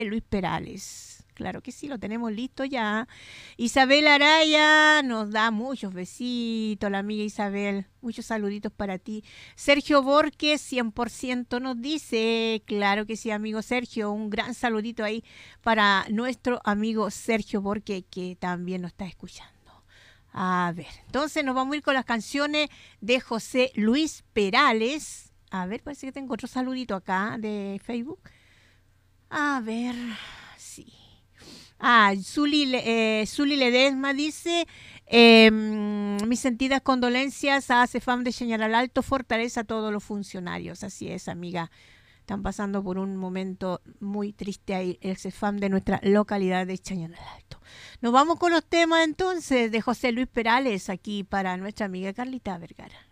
Luis Perales. Claro que sí, lo tenemos listo ya. Isabel Araya nos da muchos besitos, la amiga Isabel. Muchos saluditos para ti. Sergio Borges, 100% nos dice. Claro que sí, amigo Sergio. Un gran saludito ahí para nuestro amigo Sergio Borges, que también nos está escuchando. A ver, entonces nos vamos a ir con las canciones de José Luis Perales. A ver, parece que tengo otro saludito acá de Facebook. A ver, sí. Zuli Ledesma dice, mis sentidas condolencias a CEFAM de Chañaral Alto, fortaleza a todos los funcionarios. Así es, amiga. Están pasando por un momento muy triste ahí, el CEFAM de nuestra localidad de Chañaral Alto. Nos vamos con los temas entonces de José Luis Perales aquí para nuestra amiga Carlita Vergara.